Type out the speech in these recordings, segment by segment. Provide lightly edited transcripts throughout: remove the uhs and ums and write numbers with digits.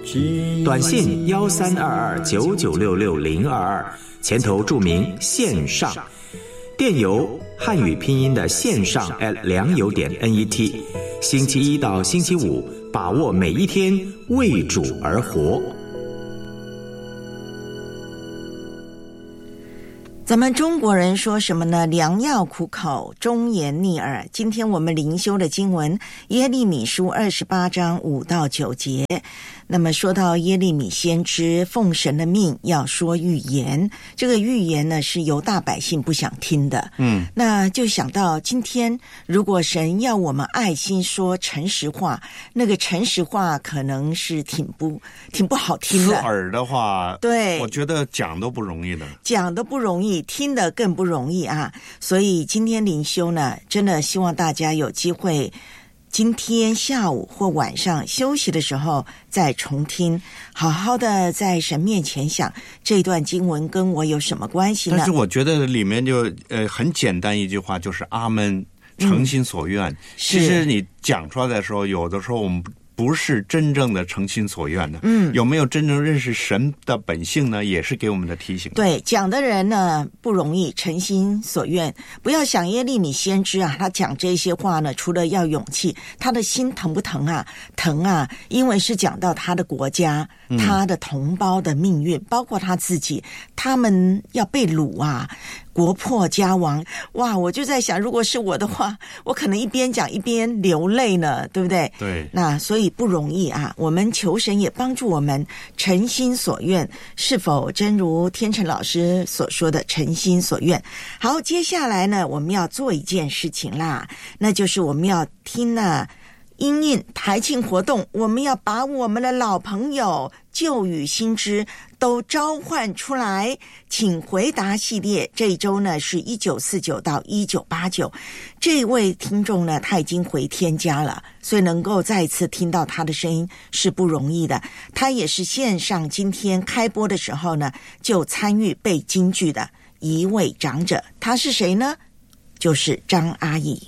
短信132299660022，前头注明线上，电邮汉语拼音的线上@良友.net。星期一到星期五，把握每一天，为主而活。 咱们中国人说什么呢？良药苦口，忠言逆耳。今天我们灵修的经文耶利米书28章5到9节。那么说到耶利米先知奉神的命要说预言，这个预言呢是犹大百姓不想听的。那就想到今天如果神要我们爱心说诚实话，那个诚实话可能是挺不好听的。 刺耳的话， 对， 我觉得讲都不容易的， 讲都不容易，听得更不容易啊。所以今天灵修呢，真的希望大家有机会今天下午或晚上休息的时候再重听，好好的在神面前想这段经文跟我有什么关系呢？ 但是我觉得里面就很简单一句话，就是阿们，诚心所愿。其实你讲出来的时候，有的时候我们不是真正的诚心所愿的。有没有真正认识神的本性呢？也是给我们的提醒。 对，讲的人呢不容易，诚心所愿。不要想耶利米先知啊，他讲这些话呢，除了要勇气，他的心疼不疼啊？疼啊，因为是讲到他的国家，他的同胞的命运，包括他自己，他们要被掳啊，国破家亡。哇，我就在想，如果是我的话，我可能一边讲一边流泪呢，对不对？ 对。 那所以不容易啊，我们求神也帮助我们诚心所愿，是否真如天成老师所说的诚心所愿？好，接下来呢，我们要做一件事情啦，那就是我们要听呢因应台庆活动，我们要把我们的老朋友旧与新知都召唤出来，请回答系列这一周呢是1949到1989。这位听众呢，他已经回天家了，所以能够再一次听到他的声音是不容易的。他也是线上今天开播的时候呢就参与背京剧的一位长者。他是谁呢？就是张阿姨。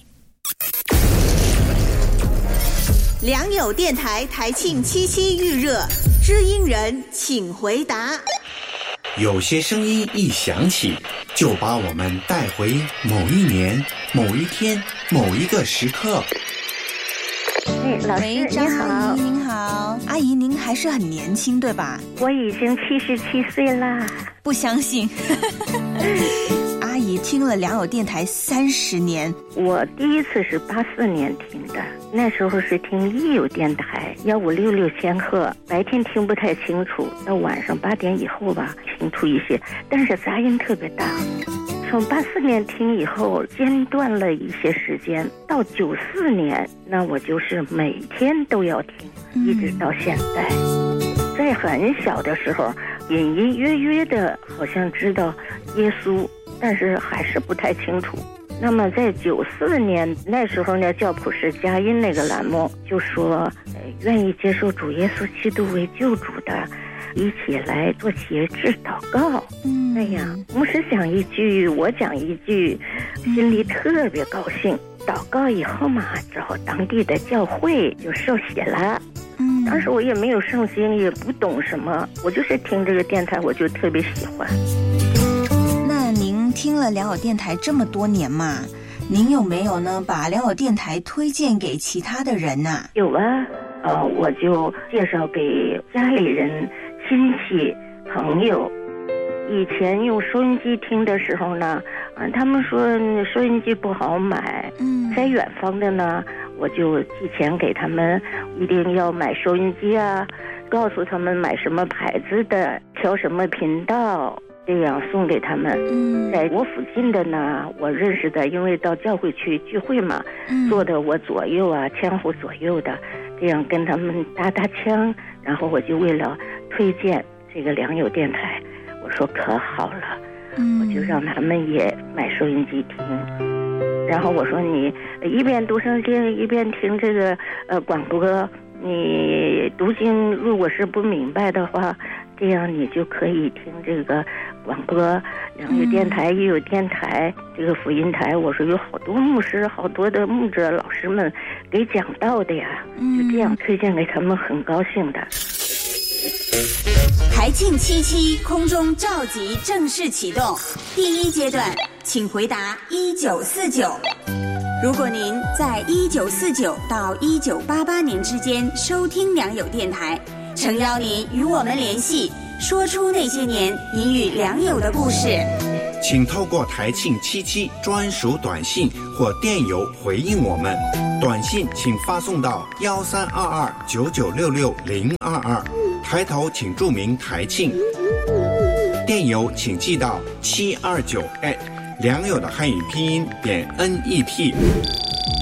良友电台台庆77预热，知音人请回答。 有些声音一响起，就把我们带回某一年、某一天、某一个时刻。 老师你好。 您好，阿姨您还是很年轻对吧？ 我已经77岁啦。 不相信。阿姨听了良友电台30年。 我第一次是84年听的，那时候是听益友电台1566千赫，白天听不太清楚，到晚上8点以后吧清楚一些，但是杂音特别大。从84年听以后间断了一些时间，到94年那我就是每天都要听，一直到现在。在很小的时候隐隐约约的好像知道耶稣，但是还是不太清楚。那么在94年那时候呢，教普世佳音那个栏目就说愿意接受主耶稣基督为救主的一起来做节制祷告。那样牧师讲一句我讲一句，心里特别高兴。祷告以后嘛，之后当地的教会就受洗了。当时我也没有圣经，也不懂什么，我就是听这个电台我就特别喜欢。 那您听了良友电台这么多年嘛，您有没有呢把良友电台推荐给其他的人呢？ 有啊，我就介绍给家里人、亲戚、朋友。以前用收音机听的时候呢，他们说收音机不好买，在远方的呢，我就寄钱给他们，一定要买收音机啊，告诉他们买什么牌子的，调什么频道，这样送给他们。在我附近的呢，我认识的，因为到教会去聚会嘛，坐的我左右啊，前后左右的，这样跟他们搭搭腔，然后我就为了推荐这个良友电台，我说可好了，我就让他们也买收音机听。然后我说你一边读圣经一边听这个广播，你读经如果是不明白的话，这样你就可以听这个广播，良友电台也有电台，这个福音台。我说有好多牧师，好多的牧者老师们给讲道的呀，就这样推荐给他们，很高兴的。 台庆77空中召集正式启动，第一阶段，请回答1949。如果您在1949到1988年之间收听良友电台，诚邀您与我们联系，说出那些年您与良友的故事。 请透过台庆77专属短信或电邮回应我们。短信请发送到1322996622，抬头请注明台庆。电邮请寄到729@良友的汉语拼音.net。